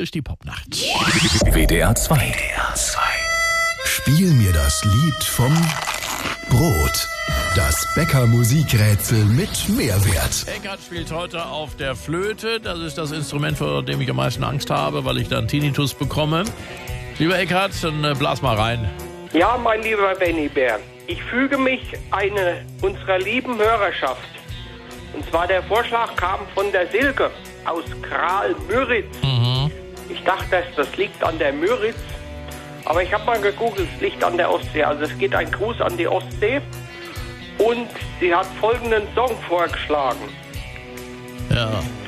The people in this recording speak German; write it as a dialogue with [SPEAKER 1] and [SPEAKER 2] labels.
[SPEAKER 1] Hier ist die Popnacht.
[SPEAKER 2] WDR 2. Spiel mir das Lied vom Brot. Das Bäcker-Musikrätsel mit Mehrwert.
[SPEAKER 1] Eckart spielt heute auf der Flöte. Das ist das Instrument, vor dem ich am meisten Angst habe, weil ich dann Tinnitus bekomme. Lieber Eckart, dann blas mal rein.
[SPEAKER 3] Ja, mein lieber Benny Bär, ich füge mich unserer lieben Hörerschaft. Und zwar der Vorschlag kam von der Silke aus Kral-Müritz. Ich dachte, das liegt an der Müritz. Aber ich habe mal gegoogelt, es liegt an der Ostsee. Also es geht ein Gruß an die Ostsee. Und sie hat folgenden Song vorgeschlagen.
[SPEAKER 1] Ja.